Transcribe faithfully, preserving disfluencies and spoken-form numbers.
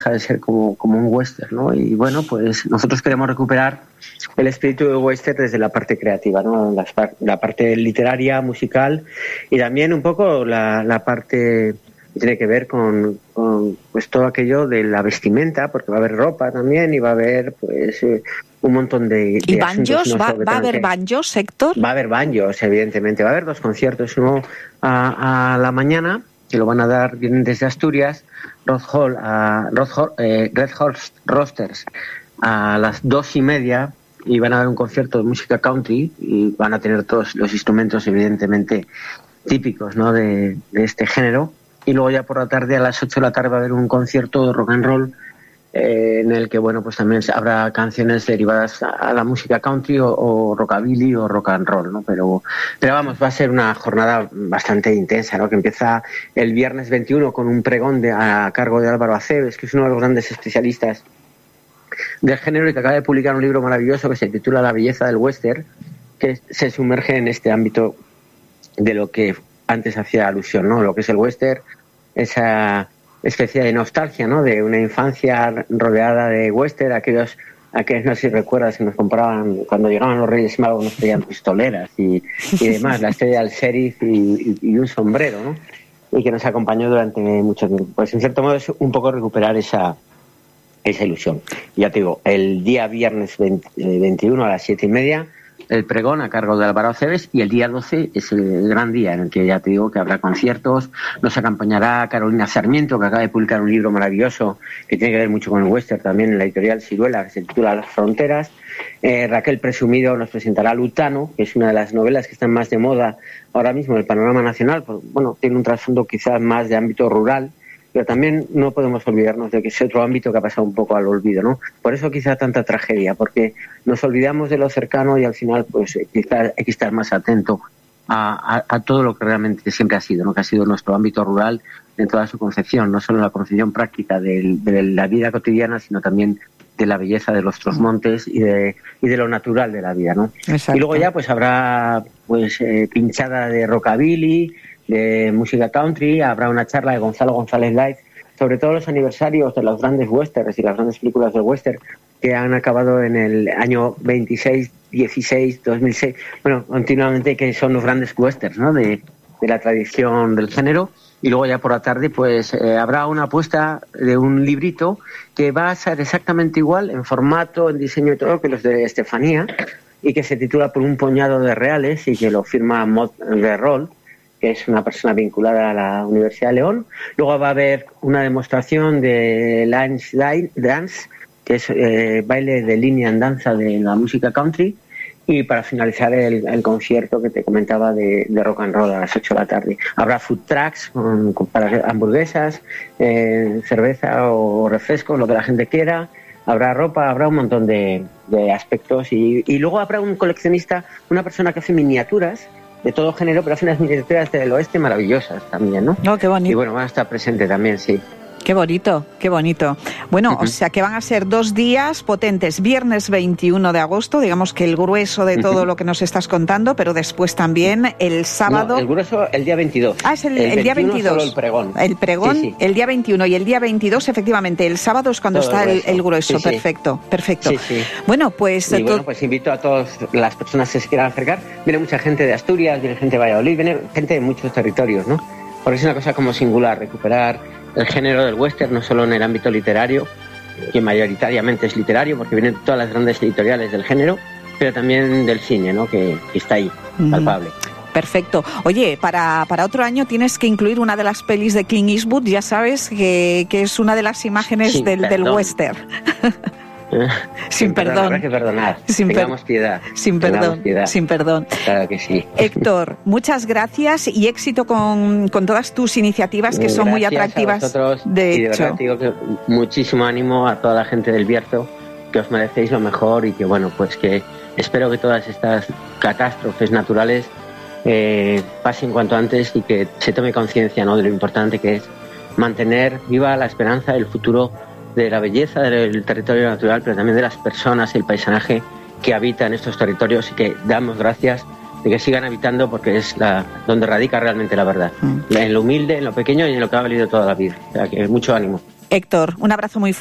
de ser como, como un western, ¿no? Y bueno, pues nosotros queremos recuperar el espíritu del western desde la parte creativa, ¿no? La, la parte literaria, musical y también un poco la, la parte que tiene que ver con, con pues todo aquello de la vestimenta, porque va a haber ropa también y va a haber pues eh, un montón de, de ¿Y banjos? ¿no? ¿Va, ¿Va a haber banjos, Héctor? Va a haber banjos, evidentemente. Va a haber dos conciertos, uno a, a la mañana, que lo van a dar, vienen desde Asturias, Roth Hall, a, Roth Hall, eh, Red Horse Roasters a las dos y media, y van a dar un concierto de música country y van a tener todos los instrumentos evidentemente típicos, ¿no? de, de este género. Y luego ya por la tarde, a las ocho de la tarde, va a haber un concierto de rock and roll eh, en el que bueno pues también habrá canciones derivadas a la música country o, o rockabilly o rock and roll, ¿no? Pero, pero vamos, va a ser una jornada bastante intensa, ¿no? Que empieza el viernes veintiuno con un pregón de, a cargo de Álvaro Aceves, que es uno de los grandes especialistas del género y que acaba de publicar un libro maravilloso que se titula La belleza del western, que se sumerge en este ámbito de lo que antes hacía alusión, ¿no? Lo que es el western, esa especie de nostalgia, ¿no? De una infancia rodeada de western, aquellos, aquellos no sé si recuerdas que nos compraban cuando llegaban los Reyes Magos, nos traían pistoleras y, y demás, la estrella del sheriff y, y, y un sombrero, ¿no? Y que nos acompañó durante mucho tiempo. Pues en cierto modo es un poco recuperar esa esa ilusión. Ya te digo, el día viernes veinte, veintiuno a las siete y media el pregón a cargo de Álvaro Aceves, y el día doce es el gran día en el que ya te digo que habrá conciertos. Nos acompañará Carolina Sarmiento, que acaba de publicar un libro maravilloso que tiene que ver mucho con el western también en la editorial Ciruela, que se titula Las Fronteras. Eh, Raquel Presumido nos presentará Lutano, que es una de las novelas que están más de moda ahora mismo en el panorama nacional. Pues, bueno, tiene un trasfondo quizás más de ámbito rural, pero también no podemos olvidarnos de que es otro ámbito que ha pasado un poco al olvido, ¿no? Por eso quizá tanta tragedia, porque nos olvidamos de lo cercano y al final pues quizá hay que estar más atento a, a, a todo lo que realmente siempre ha sido, ¿no? Que ha sido nuestro ámbito rural en toda su concepción, no solo la concepción práctica de, de la vida cotidiana, sino también de la belleza de nuestros montes y de, y de lo natural de la vida, ¿no? Exacto. Y luego ya pues habrá pues eh, pinchada de rockabilly, de música country, habrá una charla de Gonzalo González Live sobre todos los aniversarios de los grandes westerns y las grandes películas de western que han acabado en el año veintiséis, dieciséis, dos mil seis, bueno, continuamente, que son los grandes westerns, ¿no? de, de la tradición del género. Y luego ya por la tarde pues eh, habrá una apuesta de un librito que va a ser exactamente igual en formato, en diseño y todo que los de Estefanía, y que se titula Por un puñado de reales y que lo firma Mod de Rol, que es una persona vinculada a la Universidad de León. Luego va a haber una demostración de Lance Dance, que es eh, baile de línea en danza de la música country, y para finalizar el, el concierto que te comentaba de, de rock and roll a las ocho de la tarde. Habrá food trucks con, con, para hamburguesas, eh, cerveza o refrescos, lo que la gente quiera. Habrá ropa, habrá un montón de, de aspectos y, y luego habrá un coleccionista, una persona que hace miniaturas de todo género, pero hace unas miniaturas del oeste maravillosas también, ¿no? Oh, qué bonito. Y bueno, van a estar presentes también, sí. Qué bonito, qué bonito. Bueno, uh-huh. O sea que van a ser dos días potentes. Viernes veintiuno de agosto, digamos que el grueso de todo uh-huh. lo que nos estás contando, pero después también el sábado... No, el grueso el día veintidós. Ah, es el, el, el día veintidós. Solo el pregón. El pregón, sí, sí. El día veintiuno y el día veintidós, efectivamente. El sábado es cuando todo está el grueso. El, el grueso. Sí, perfecto, sí. perfecto. Sí, sí. Bueno, pues... Y to- bueno, pues invito a todas las personas que se quieran acercar. Viene mucha gente de Asturias, viene gente de Valladolid, viene gente de muchos territorios, ¿no? Porque es una cosa como singular, recuperar el género del western, no solo en el ámbito literario, que mayoritariamente es literario, porque vienen todas las grandes editoriales del género, pero también del cine, ¿no? Que, que está ahí, palpable. Mm, perfecto. Oye, para, para otro año tienes que incluir una de las pelis de Clint Eastwood, ya sabes que, que es una de las imágenes sí, del, del western. Sin perdón. Habrá que perdonar. Sin Tengamos per- piedad. Sin Tengamos perdón. Piedad. Sin perdón. Claro que sí. Héctor, muchas gracias y éxito con, con todas tus iniciativas que gracias son muy atractivas. A vosotros, de y de hecho. verdad digo que muchísimo ánimo a toda la gente del Bierzo, que os merecéis lo mejor y que bueno, pues que espero que todas estas catástrofes naturales eh, pasen cuanto antes y que se tome conciencia, ¿no? De lo importante que es mantener viva la esperanza, el futuro de la belleza del territorio natural, pero también de las personas y el paisaje que habitan estos territorios, y que damos gracias de que sigan habitando, porque es la donde radica realmente la verdad, mm. en lo humilde, en lo pequeño y en lo que ha valido toda la vida. O sea, que mucho ánimo. Héctor, un abrazo muy fuerte.